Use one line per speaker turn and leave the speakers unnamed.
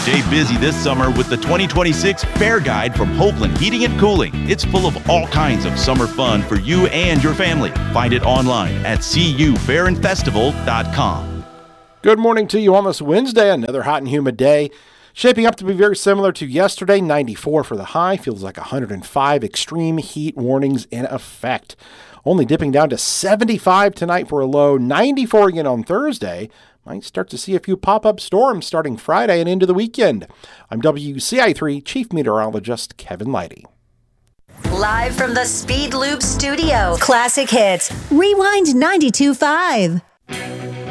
Stay busy this summer with the 2026 Fair Guide from Hopeland Heating and Cooling. It's full of all kinds of summer fun for you and your family. Find it online at cufairandfestival.com.
Good morning to you on this Wednesday, another hot and humid day. Shaping up to be very similar to yesterday, 94 for the high, feels like 105, extreme heat warnings in effect. Only dipping down to 75 tonight for a low, 94 again on Thursday. Might start to see a few pop-up storms starting Friday and into the weekend. I'm WCI3 Chief Meteorologist Kevin Leidy.
Live from the Speed Loop Studio. Classic Hits. Rewind 92.5.